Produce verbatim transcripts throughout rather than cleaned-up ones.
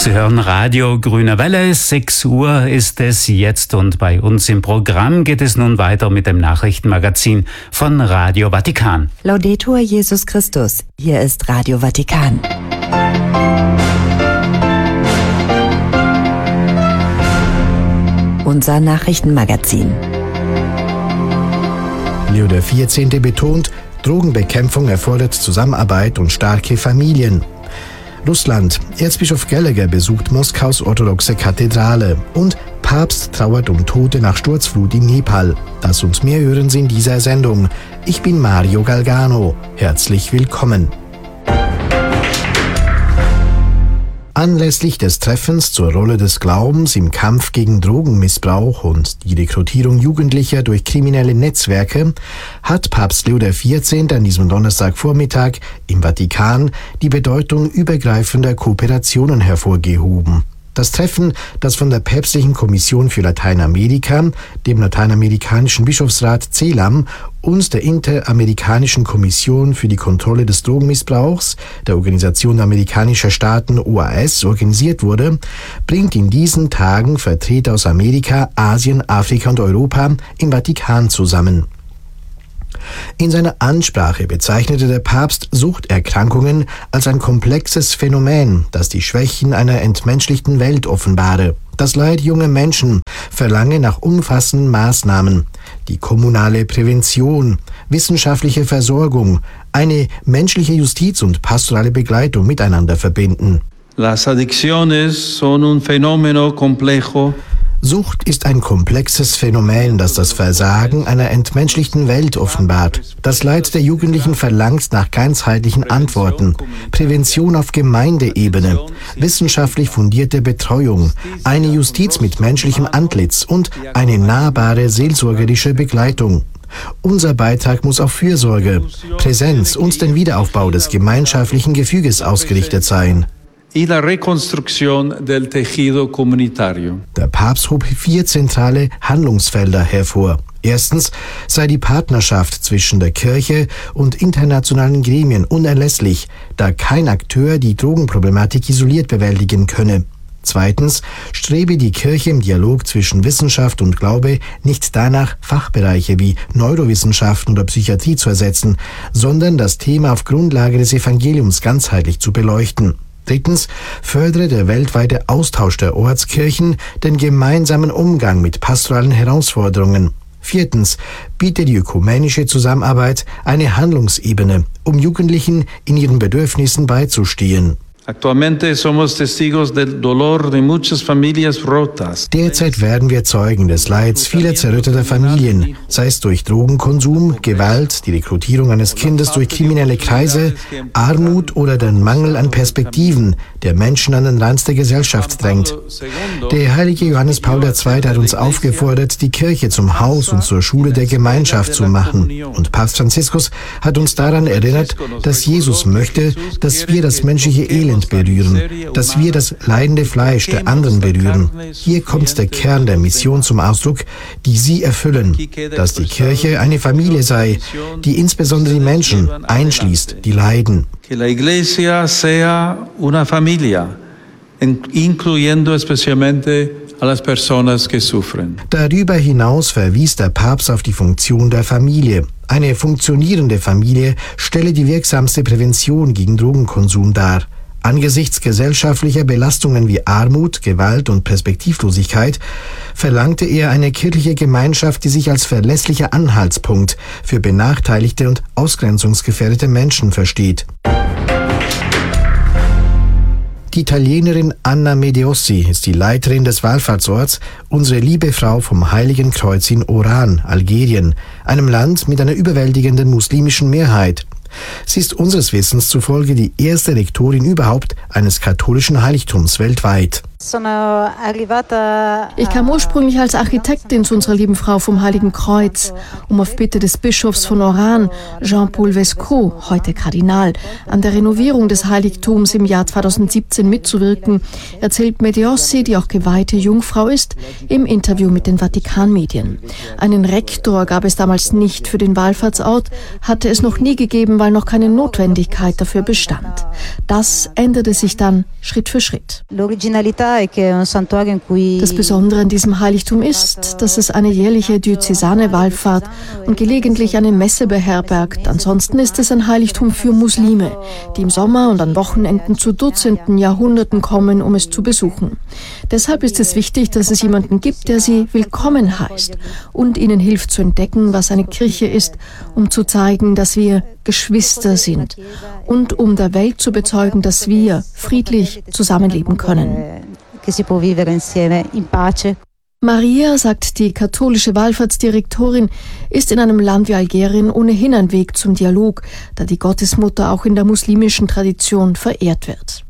Sie hören Radio Grüne Welle, sechs Uhr ist es jetzt und bei uns im Programm geht es nun weiter mit dem Nachrichtenmagazin von Radio Vatikan. Laudetur Jesus Christus, hier ist Radio Vatikan. Unser Nachrichtenmagazin. Leo der vierzehnte betont, Drogenbekämpfung erfordert Zusammenarbeit und starke Familien. Russland. Erzbischof Gallagher besucht Moskaus orthodoxe Kathedrale und Papst trauert um Tote nach Sturzflut in Nepal. Das und mehr hören Sie in dieser Sendung. Ich bin Mario Galgano. Herzlich willkommen. Anlässlich des Treffens zur Rolle des Glaubens im Kampf gegen Drogenmissbrauch und die Rekrutierung Jugendlicher durch kriminelle Netzwerke hat Papst Leo der vierzehnte an diesem Donnerstagvormittag im Vatikan die Bedeutung übergreifender Kooperationen hervorgehoben. Das Treffen, das von der Päpstlichen Kommission für Lateinamerika, dem Lateinamerikanischen Bischofsrat C E L A M und der Interamerikanischen Kommission für die Kontrolle des Drogenmissbrauchs, der Organisation amerikanischer Staaten O A S, organisiert wurde, bringt in diesen Tagen Vertreter aus Amerika, Asien, Afrika und Europa im Vatikan zusammen. In seiner Ansprache bezeichnete der Papst Suchterkrankungen als ein komplexes Phänomen, das die Schwächen einer entmenschlichten Welt offenbare. Das Leid junger Menschen verlange nach umfassenden Maßnahmen, die kommunale Prävention, wissenschaftliche Versorgung, eine menschliche Justiz und pastorale Begleitung miteinander verbinden. Las adicciones son un fenómeno complejo. Sucht ist ein komplexes Phänomen, das das Versagen einer entmenschlichten Welt offenbart. Das Leid der Jugendlichen verlangt nach ganzheitlichen Antworten, Prävention auf Gemeindeebene, wissenschaftlich fundierte Betreuung, eine Justiz mit menschlichem Antlitz und eine nahbare seelsorgerische Begleitung. Unser Beitrag muss auf Fürsorge, Präsenz und den Wiederaufbau des gemeinschaftlichen Gefüges ausgerichtet sein. Der Papst hob vier zentrale Handlungsfelder hervor. Erstens sei die Partnerschaft zwischen der Kirche und internationalen Gremien unerlässlich, da kein Akteur die Drogenproblematik isoliert bewältigen könne. Zweitens strebe die Kirche im Dialog zwischen Wissenschaft und Glaube nicht danach, Fachbereiche wie Neurowissenschaften oder Psychiatrie zu ersetzen, sondern das Thema auf Grundlage des Evangeliums ganzheitlich zu beleuchten. Drittens fördere der weltweite Austausch der Ortskirchen den gemeinsamen Umgang mit pastoralen Herausforderungen. Viertens biete die ökumenische Zusammenarbeit eine Handlungsebene, um Jugendlichen in ihren Bedürfnissen beizustehen. Actualmente somos testigos del dolor de muchas familias rotas. Derzeit werden wir Zeugen des Leids vieler zerrütteter Familien, sei es durch Drogenkonsum, Gewalt, die Rekrutierung eines Kindes durch kriminelle Kreise, Armut oder den Mangel an Perspektiven, der Menschen an den Rand der Gesellschaft drängt. Der heilige Johannes Paul der Zweite hat uns aufgefordert, die Kirche zum Haus und zur Schule der Gemeinschaft zu machen. Und Papst Franziskus hat uns daran erinnert, dass Jesus möchte, dass wir das menschliche Elend berühren, dass wir das leidende Fleisch der anderen berühren. Hier kommt der Kern der Mission zum Ausdruck, die sie erfüllen, dass die Kirche eine Familie sei, die insbesondere die Menschen einschließt, die leiden. Que la Iglesia sea una familia, incluyendo especialmente a las personas que sufren. Darüber hinaus verwies der Papst auf die Funktion der Familie. Eine funktionierende Familie stelle die wirksamste Prävention gegen Drogenkonsum dar. Angesichts gesellschaftlicher Belastungen wie Armut, Gewalt und Perspektivlosigkeit verlangte er eine kirchliche Gemeinschaft, die sich als verlässlicher Anhaltspunkt für benachteiligte und ausgrenzungsgefährdete Menschen versteht. Die Italienerin Anna Mediossi ist die Leiterin des Wallfahrtsorts Unsere Liebe Frau vom Heiligen Kreuz in Oran, Algerien, einem Land mit einer überwältigenden muslimischen Mehrheit. Sie ist unseres Wissens zufolge die erste Rektorin überhaupt eines katholischen Heiligtums weltweit. Ich kam ursprünglich als Architektin zu unserer lieben Frau vom Heiligen Kreuz, um auf Bitte des Bischofs von Oran, Jean-Paul Vesco, heute Kardinal, an der Renovierung des Heiligtums im Jahr zweitausendsiebzehn mitzuwirken, erzählt Mediossi, die auch geweihte Jungfrau ist, im Interview mit den Vatikanmedien. Einen Rektor gab es damals nicht für den Wallfahrtsort, hatte es noch nie gegeben, haben, weil noch keine Notwendigkeit dafür bestand. Das änderte sich dann Schritt für Schritt. Das Besondere an diesem Heiligtum ist, dass es eine jährliche diözesane Wallfahrt und gelegentlich eine Messe beherbergt. Ansonsten ist es ein Heiligtum für Muslime, die im Sommer und an Wochenenden zu Dutzenden Jahrhunderten kommen, um es zu besuchen. Deshalb ist es wichtig, dass es jemanden gibt, der sie willkommen heißt und ihnen hilft zu entdecken, was eine Kirche ist, um zu zeigen, dass wir Geschwister sind und um der Welt zu bezeugen, dass wir friedlich zusammenleben können. Maria, sagt die katholische Wallfahrtsdirektorin, ist in einem Land wie Algerien ohnehin ein Weg zum Dialog, da die Gottesmutter auch in der muslimischen Tradition verehrt wird.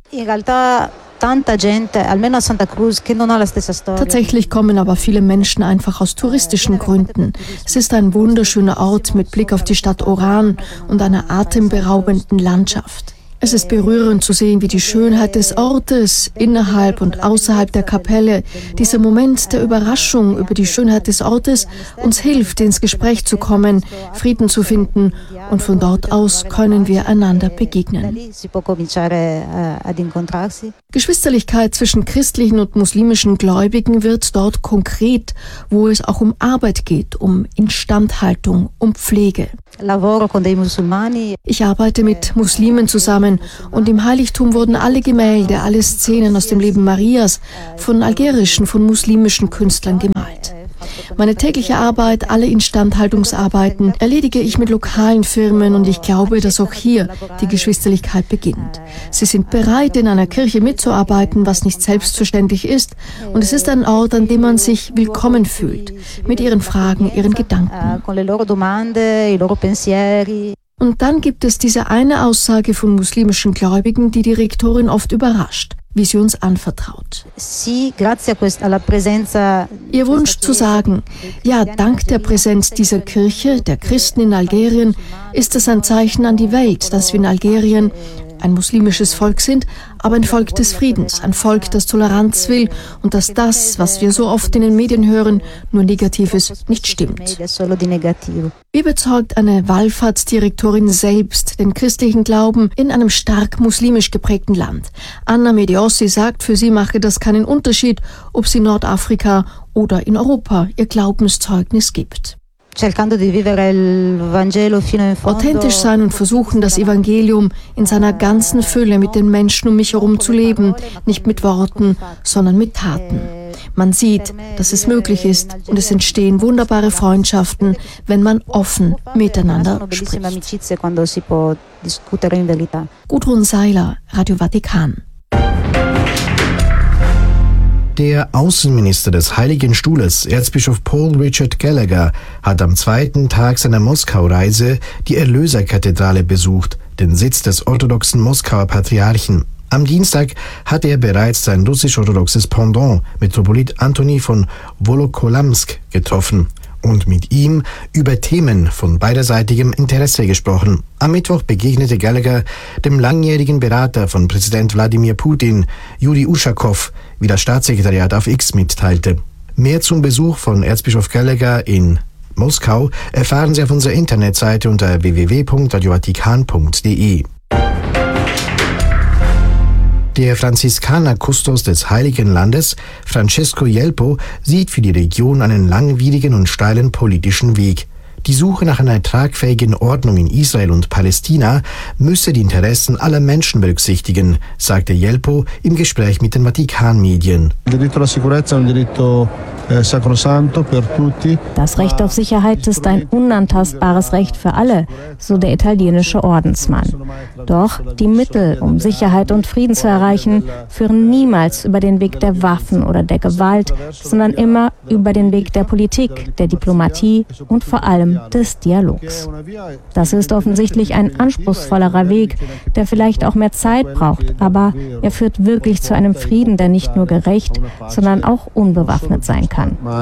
Tatsächlich kommen aber viele Menschen einfach aus touristischen Gründen. Es ist ein wunderschöner Ort mit Blick auf die Stadt Oran und einer atemberaubenden Landschaft. Es ist berührend zu sehen, wie die Schönheit des Ortes innerhalb und außerhalb der Kapelle, dieser Moment der Überraschung über die Schönheit des Ortes, uns hilft, ins Gespräch zu kommen, Frieden zu finden, und von dort aus können wir einander begegnen. Geschwisterlichkeit zwischen christlichen und muslimischen Gläubigen wird dort konkret, wo es auch um Arbeit geht, um Instandhaltung, um Pflege. Ich arbeite mit Muslimen zusammen und im Heiligtum wurden alle Gemälde, alle Szenen aus dem Leben Marias von algerischen, von muslimischen Künstlern gemalt. Meine tägliche Arbeit, alle Instandhaltungsarbeiten, erledige ich mit lokalen Firmen und ich glaube, dass auch hier die Geschwisterlichkeit beginnt. Sie sind bereit, in einer Kirche mitzuarbeiten, was nicht selbstverständlich ist, und es ist ein Ort, an dem man sich willkommen fühlt, mit ihren Fragen, ihren Gedanken. Und dann gibt es diese eine Aussage von muslimischen Gläubigen, die die Rektorin oft überrascht, wie sie uns anvertraut. Ihr Wunsch zu sagen, ja, dank der Präsenz dieser Kirche, der Christen in Algerien, ist es ein Zeichen an die Welt, dass wir in Algerien ein muslimisches Volk sind, aber ein Volk des Friedens, ein Volk, das Toleranz will und dass das, was wir so oft in den Medien hören, nur Negatives, nicht stimmt. Wie bezeugt eine Wallfahrtsdirektorin selbst den christlichen Glauben in einem stark muslimisch geprägten Land? Anna Mediossi sagt, für sie mache das keinen Unterschied, ob sie in Nordafrika oder in Europa ihr Glaubenszeugnis gibt. Authentisch sein und versuchen, das Evangelium in seiner ganzen Fülle mit den Menschen um mich herum zu leben, nicht mit Worten, sondern mit Taten. Man sieht, dass es möglich ist und es entstehen wunderbare Freundschaften, wenn man offen miteinander spricht. Gudrun Seiler, Radio Vatikan. Der Außenminister des Heiligen Stuhles, Erzbischof Paul Richard Gallagher, hat am zweiten Tag seiner Moskau-Reise die Erlöserkathedrale besucht, den Sitz des orthodoxen Moskauer Patriarchen. Am Dienstag hatte er bereits sein russisch-orthodoxes Pendant, Metropolit Antoni von Wolokolamsk, getroffen und mit ihm über Themen von beiderseitigem Interesse gesprochen. Am Mittwoch begegnete Gallagher dem langjährigen Berater von Präsident Wladimir Putin, Juri Uschakow, wie das Staatssekretariat auf X mitteilte. Mehr zum Besuch von Erzbischof Gallagher in Moskau erfahren Sie auf unserer Internetseite unter w w w punkt radio vatikan punkt d e. Der Franziskaner-Kustos des Heiligen Landes, Francesco Jelpo, sieht für die Region einen langwierigen und steilen politischen Weg. Die Suche nach einer tragfähigen Ordnung in Israel und Palästina müsse die Interessen aller Menschen berücksichtigen, sagte Jelpo im Gespräch mit den Vatikan-Medien. Das Recht auf Sicherheit ist ein unantastbares Recht für alle, so der italienische Ordensmann. Doch die Mittel, um Sicherheit und Frieden zu erreichen, führen niemals über den Weg der Waffen oder der Gewalt, sondern immer über den Weg der Politik, der Diplomatie und vor allem des Dialogs. Das ist offensichtlich ein anspruchsvollerer Weg, der vielleicht auch mehr Zeit braucht, aber er führt wirklich zu einem Frieden, der nicht nur gerecht, sondern auch unbewaffnet sein kann.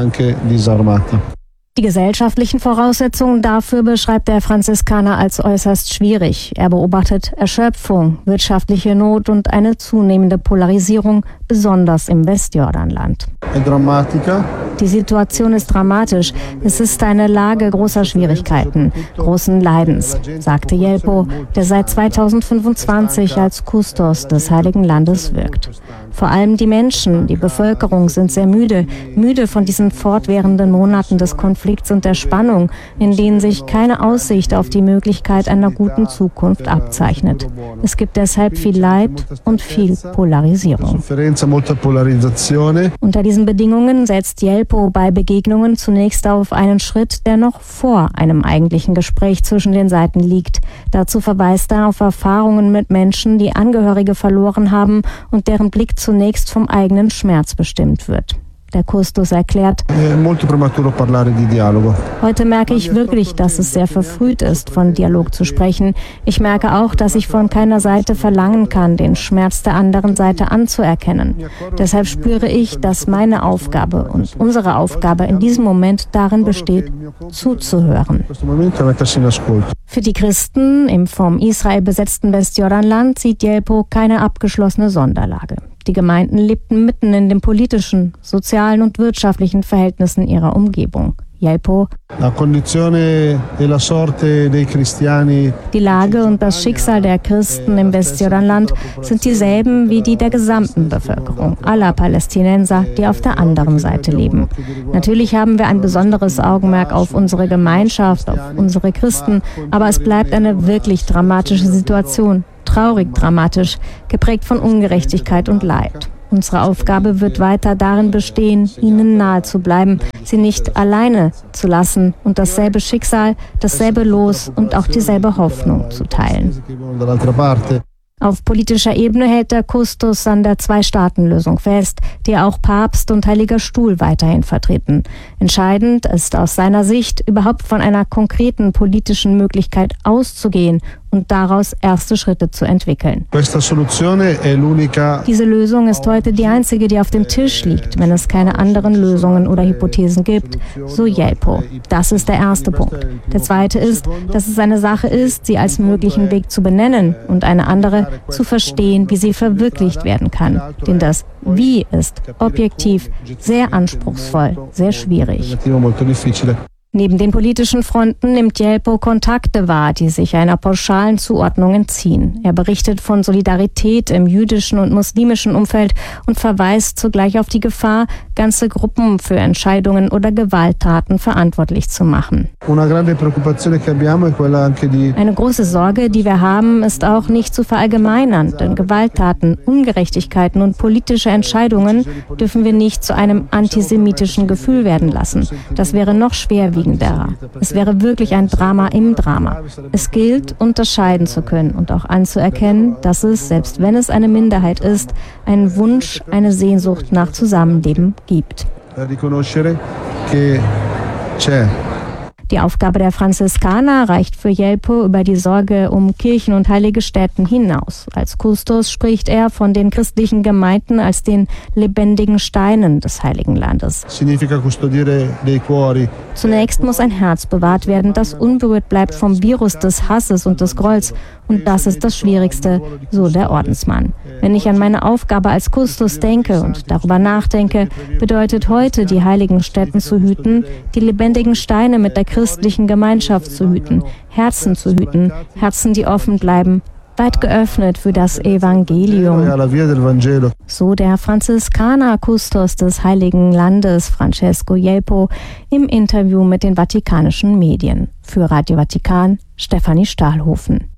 Die gesellschaftlichen Voraussetzungen dafür beschreibt der Franziskaner als äußerst schwierig. Er beobachtet Erschöpfung, wirtschaftliche Not und eine zunehmende Polarisierung, besonders im Westjordanland. Die Situation ist dramatisch. Es ist eine Lage großer Schwierigkeiten, großen Leidens, sagte Jelpo, der seit zweitausendfünfundzwanzig als Kustos des Heiligen Landes wirkt. Vor allem die Menschen, die Bevölkerung sind sehr müde, müde von diesen fortwährenden Monaten des Konflikts und der Spannung, in denen sich keine Aussicht auf die Möglichkeit einer guten Zukunft abzeichnet. Es gibt deshalb viel Leid und viel Polarisierung. Unter diesen Bedingungen setzt Jelpo bei Begegnungen zunächst auf einen Schritt, der noch vor einem eigentlichen Gespräch zwischen den Seiten liegt. Dazu verweist er auf Erfahrungen mit Menschen, die Angehörige verloren haben und deren Blick zunächst vom eigenen Schmerz bestimmt wird. Der Kustos erklärt, heute merke ich wirklich, dass es sehr verfrüht ist, von Dialog zu sprechen. Ich merke auch, dass ich von keiner Seite verlangen kann, den Schmerz der anderen Seite anzuerkennen. Deshalb spüre ich, dass meine Aufgabe und unsere Aufgabe in diesem Moment darin besteht, zuzuhören. Für die Christen im vom Israel besetzten Westjordanland sieht Jelpo keine abgeschlossene Sonderlage. Die Gemeinden lebten mitten in den politischen, sozialen und wirtschaftlichen Verhältnissen ihrer Umgebung. Jelpo: Die Lage und das Schicksal der Christen im Westjordanland sind dieselben wie die der gesamten Bevölkerung, aller Palästinenser, die auf der anderen Seite leben. Natürlich haben wir ein besonderes Augenmerk auf unsere Gemeinschaft, auf unsere Christen, aber es bleibt eine wirklich dramatische Situation. Traurig dramatisch, geprägt von Ungerechtigkeit und Leid. Unsere Aufgabe wird weiter darin bestehen, ihnen nahe zu bleiben, sie nicht alleine zu lassen und dasselbe Schicksal, dasselbe Los und auch dieselbe Hoffnung zu teilen. Auf politischer Ebene hält der Kustos an der Zwei-Staaten-Lösung fest, die auch Papst und Heiliger Stuhl weiterhin vertreten. Entscheidend ist aus seiner Sicht, überhaupt von einer konkreten politischen Möglichkeit auszugehen und daraus erste Schritte zu entwickeln. Diese Lösung ist heute die einzige, die auf dem Tisch liegt, wenn es keine anderen Lösungen oder Hypothesen gibt, so Jelpo. Das ist der erste Punkt. Der zweite ist, dass es eine Sache ist, sie als möglichen Weg zu benennen und eine andere zu verstehen, wie sie verwirklicht werden kann. Denn das Wie ist objektiv sehr anspruchsvoll, sehr schwierig. Neben den politischen Fronten nimmt Jelpo Kontakte wahr, die sich einer pauschalen Zuordnung entziehen. Er berichtet von Solidarität im jüdischen und muslimischen Umfeld und verweist zugleich auf die Gefahr, ganze Gruppen für Entscheidungen oder Gewalttaten verantwortlich zu machen. Eine große Sorge, die wir haben, ist auch nicht zu verallgemeinern, denn Gewalttaten, Ungerechtigkeiten und politische Entscheidungen dürfen wir nicht zu einem antisemitischen Gefühl werden lassen. Das wäre noch schwerwiegender. Es wäre wirklich ein Drama im Drama. Es gilt, unterscheiden zu können und auch anzuerkennen, dass es, selbst wenn es eine Minderheit ist, einen Wunsch, eine Sehnsucht nach Zusammenleben gibt. Die Aufgabe der Franziskaner reicht für Jelpo über die Sorge um Kirchen und heilige Stätten hinaus. Als Kustos spricht er von den christlichen Gemeinden als den lebendigen Steinen des Heiligen Landes. Zunächst muss ein Herz bewahrt werden, das unberührt bleibt vom Virus des Hasses und des Grolls. Und das ist das Schwierigste, so der Ordensmann. Wenn ich an meine Aufgabe als Kustos denke und darüber nachdenke, bedeutet heute, die heiligen Stätten zu hüten, die lebendigen Steine mit der christlichen Gemeinschaft zu hüten, Herzen zu hüten, Herzen, die offen bleiben, weit geöffnet für das Evangelium. So der Franziskaner Kustos des Heiligen Landes, Francesco Jelpo, im Interview mit den vatikanischen Medien. Für Radio Vatikan, Stefanie Stahlhofen.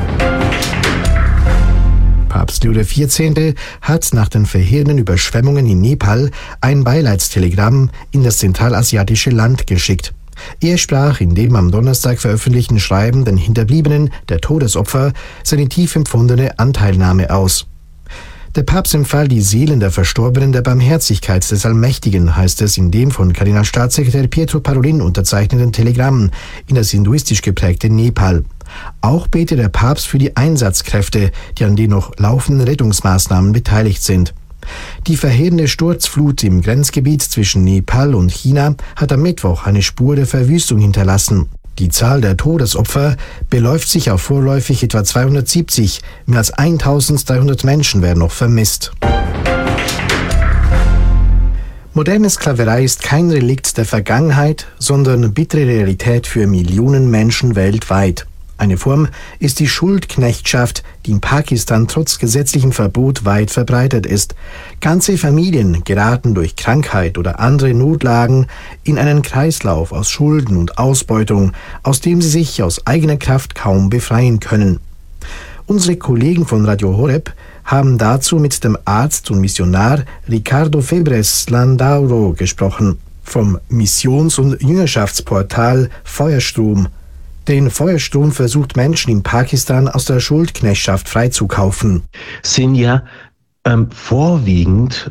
Papst Leo der vierzehnte. Hat nach den verheerenden Überschwemmungen in Nepal ein Beileidstelegramm in das zentralasiatische Land geschickt. Er sprach in dem am Donnerstag veröffentlichten Schreiben den Hinterbliebenen der Todesopfer seine tief empfundene Anteilnahme aus. Der Papst empfahl die Seelen der Verstorbenen der Barmherzigkeit des Allmächtigen, heißt es in dem von Kardinalstaatssekretär Pietro Parolin unterzeichneten Telegramm in das hinduistisch geprägte Nepal. Auch bete der Papst für die Einsatzkräfte, die an den noch laufenden Rettungsmaßnahmen beteiligt sind. Die verheerende Sturzflut im Grenzgebiet zwischen Nepal und China hat am Mittwoch eine Spur der Verwüstung hinterlassen. Die Zahl der Todesopfer beläuft sich auf vorläufig etwa zweihundertsiebzig. Mehr als eintausenddreihundert Menschen werden noch vermisst. Moderne Sklaverei ist kein Relikt der Vergangenheit, sondern bittere Realität für Millionen Menschen weltweit. Eine Form ist die Schuldknechtschaft, die in Pakistan trotz gesetzlichem Verbot weit verbreitet ist. Ganze Familien geraten durch Krankheit oder andere Notlagen in einen Kreislauf aus Schulden und Ausbeutung, aus dem sie sich aus eigener Kraft kaum befreien können. Unsere Kollegen von Radio Horeb haben dazu mit dem Arzt und Missionar Ricardo Febres Landauro gesprochen, vom Missions- und Jüngerschaftsportal Feuerstrom. Den Feuerstrom versucht Menschen in Pakistan aus der Schuldknechtschaft freizukaufen. Sind ja ähm, vorwiegend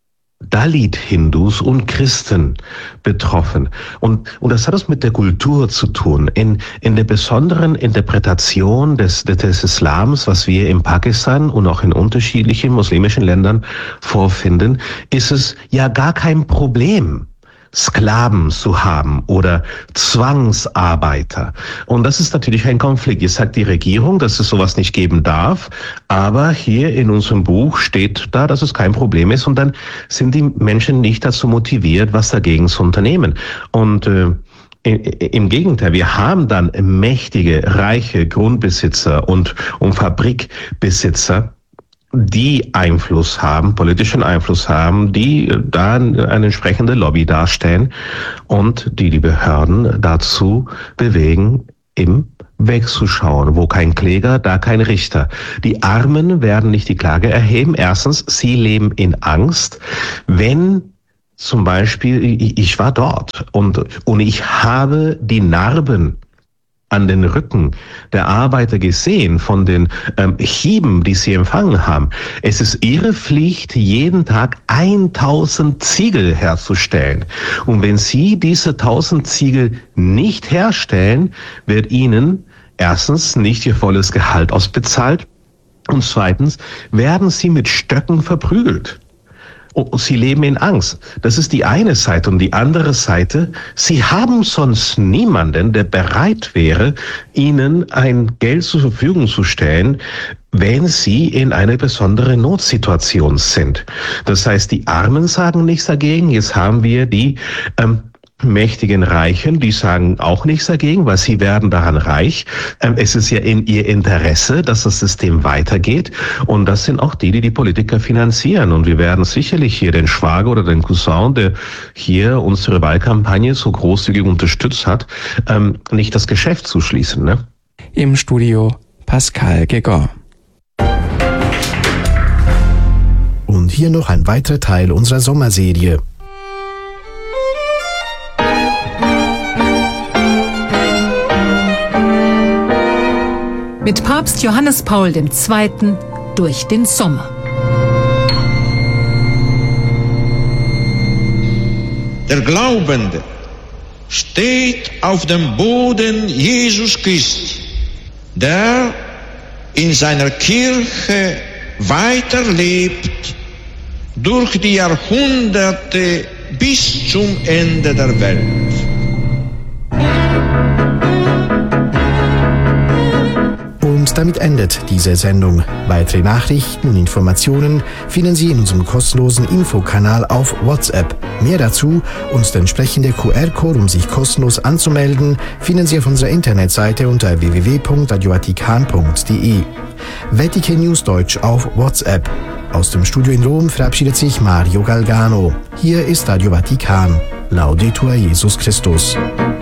Dalit-Hindus und Christen betroffen. Und, und das hat es mit der Kultur zu tun. In, in der besonderen Interpretation des, des Islams, was wir in Pakistan und auch in unterschiedlichen muslimischen Ländern vorfinden, ist es ja gar kein Problem, Sklaven zu haben oder Zwangsarbeiter. Und das ist natürlich ein Konflikt. Jetzt sagt die Regierung, dass es sowas nicht geben darf, aber hier in unserem Buch steht da, dass es kein Problem ist und dann sind die Menschen nicht dazu motiviert, was dagegen zu unternehmen. Und äh, im Gegenteil, wir haben dann mächtige, reiche Grundbesitzer und, und Fabrikbesitzer, die Einfluss haben, politischen Einfluss haben, die da eine entsprechende Lobby darstellen und die die Behörden dazu bewegen, im wegzuschauen. Wo kein Kläger, da kein Richter. Die Armen werden nicht die Klage erheben. Erstens, sie leben in Angst. Wenn zum Beispiel, ich war dort und, und ich habe die Narben an den Rücken der Arbeiter gesehen von den ähm, Hieben, die sie empfangen haben. Es ist ihre Pflicht, jeden Tag tausend Ziegel herzustellen. Und wenn sie diese tausend Ziegel nicht herstellen, wird ihnen erstens nicht ihr volles Gehalt ausbezahlt und zweitens werden sie mit Stöcken verprügelt. Und sie leben in Angst. Das ist die eine Seite. Und die andere Seite, sie haben sonst niemanden, der bereit wäre, ihnen ein Geld zur Verfügung zu stellen, wenn sie in einer besonderen Notsituation sind. Das heißt, die Armen sagen nichts dagegen. Jetzt haben wir die ähm, mächtigen Reichen, die sagen auch nichts dagegen, weil sie werden daran reich. Ähm, es ist ja in ihr Interesse, dass das System weitergeht. Und das sind auch die, die die Politiker finanzieren. Und wir werden sicherlich hier den Schwager oder den Cousin, der hier unsere Wahlkampagne so großzügig unterstützt hat, ähm, nicht das Geschäft zuschließen. Ne? Im Studio Pascal Gegon. Und hier noch ein weiterer Teil unserer Sommerserie. Mit Papst Johannes Paul der Zweite. durch den Sommer. Der Glaubende steht auf dem Boden Jesus Christi, der in seiner Kirche weiterlebt durch die Jahrhunderte bis zum Ende der Welt. Und damit endet diese Sendung. Weitere Nachrichten und Informationen finden Sie in unserem kostenlosen Infokanal auf WhatsApp. Mehr dazu und der entsprechende Q R-Code, um sich kostenlos anzumelden, finden Sie auf unserer Internetseite unter w w w punkt radio vatikan punkt d e. Vatikan News Deutsch auf WhatsApp. Aus dem Studio in Rom verabschiedet sich Mario Galgano. Hier ist Radio Vatikan. Laudetur Jesus Christus.